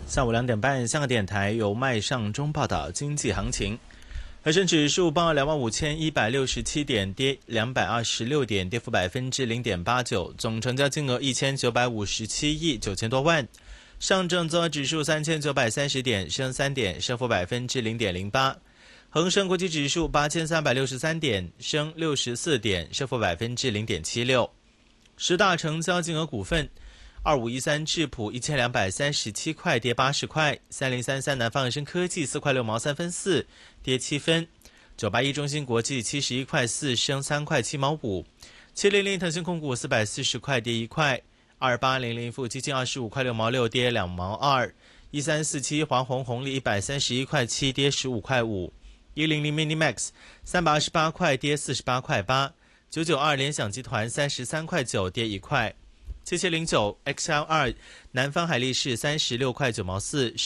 下午2点半，香港电台由麦尚中报道经济行情。恒生指数报25,167点，跌226点，跌幅0.89%，总成交金额1957亿9千多万。上证综合指数3930点，升3点，升幅0.08%。恒生国际指数8363点，升64点，升幅0.76%。十大成交金额股份：2513智普1237块，跌80块；3033南方恒生科技4块6毛3分4，跌7分；981中芯国际71块4，升3块7毛5；700腾讯控股440块，跌1块；2800富基金25块6毛6，跌2毛2；1347华虹红利131块7，跌15块5；100 Minimax 328块，跌48块8；992联想集团33块9，跌1块；7709 XL2 南方海力士36块9毛4。